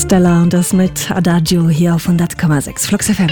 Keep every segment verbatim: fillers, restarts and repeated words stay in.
Stella und das mit Adagio hier auf hundert Komma sechs Flux F M.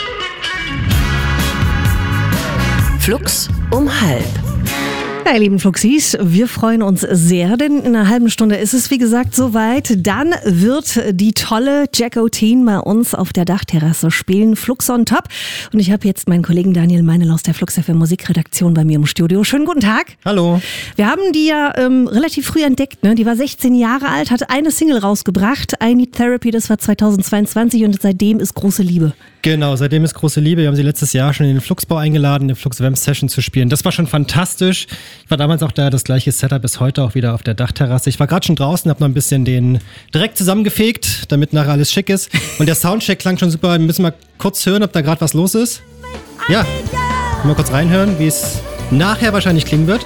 Flux um halb. Ja, ihr lieben Fluxis, wir freuen uns sehr, denn in einer halben Stunde ist es wie gesagt soweit. Dann wird die tolle Jacko Teen bei uns auf der Dachterrasse spielen, Flux on Top. Und ich habe jetzt meinen Kollegen Daniel Meinel aus der Flux F M Musikredaktion bei mir im Studio. Schönen guten Tag. Hallo. Wir haben die ja ähm, relativ früh entdeckt, ne? Die war sechzehn Jahre alt, hat eine Single rausgebracht, I Need Therapy, das war zweitausendzweiundzwanzig und seitdem ist große Liebe. Genau, seitdem ist große Liebe. Wir haben sie letztes Jahr schon in den Fluxbau eingeladen, eine Flux-Vamp-Session zu spielen. Das war schon fantastisch. Ich war damals auch da, das gleiche Setup ist heute auch wieder auf der Dachterrasse. Ich war gerade schon draußen, habe noch ein bisschen den direkt zusammengefegt, damit nachher alles schick ist. Und der Soundcheck klang schon super. Wir müssen mal kurz hören, ob da gerade was los ist. Ja, mal kurz reinhören, wie es nachher wahrscheinlich klingen wird.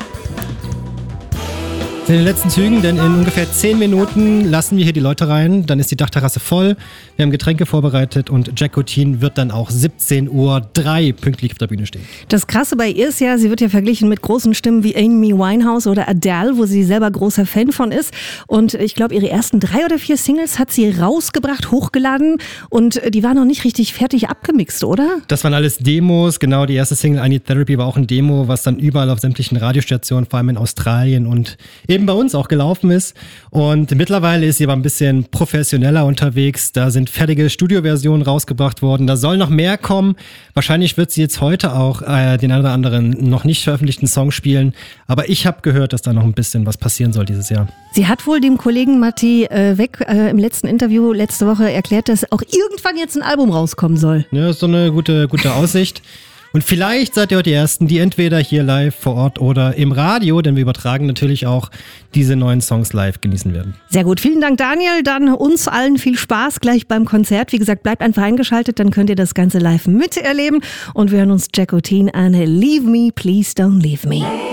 In den letzten Zügen, denn in ungefähr zehn Minuten lassen wir hier die Leute rein. Dann ist die Dachterrasse voll. Wir haben Getränke vorbereitet und Jacko Teen wird dann auch siebzehn Uhr drei pünktlich auf der Bühne stehen. Das Krasse bei ihr ist ja, sie wird ja verglichen mit großen Stimmen wie Amy Winehouse oder Adele, wo sie selber großer Fan von ist. Und ich glaube, ihre ersten drei oder vier Singles hat sie rausgebracht, hochgeladen und die waren noch nicht richtig fertig abgemixt, oder? Das waren alles Demos. Genau, die erste Single I Need Therapy war auch ein Demo, was dann überall auf sämtlichen Radiostationen, vor allem in Australien und eben bei uns auch gelaufen ist. Und mittlerweile ist sie aber ein bisschen professioneller unterwegs. Da sind fertige Studioversionen rausgebracht worden. Da soll noch mehr kommen. Wahrscheinlich wird sie jetzt heute auch äh, den einen oder anderen noch nicht veröffentlichten Song spielen. Aber ich habe gehört, dass da noch ein bisschen was passieren soll dieses Jahr. Sie hat wohl dem Kollegen Matti äh, Weg äh, im letzten Interview letzte Woche erklärt, dass auch irgendwann jetzt ein Album rauskommen soll. Ja, ist so eine gute, gute Aussicht. Und vielleicht seid ihr heute die Ersten, die entweder hier live vor Ort oder im Radio, denn wir übertragen natürlich auch diese neuen Songs live, genießen werden. Sehr gut, vielen Dank Daniel, dann uns allen viel Spaß gleich beim Konzert. Wie gesagt, bleibt einfach eingeschaltet, dann könnt ihr das Ganze live miterleben und wir hören uns Jacko Teen an. Leave me, please don't leave me.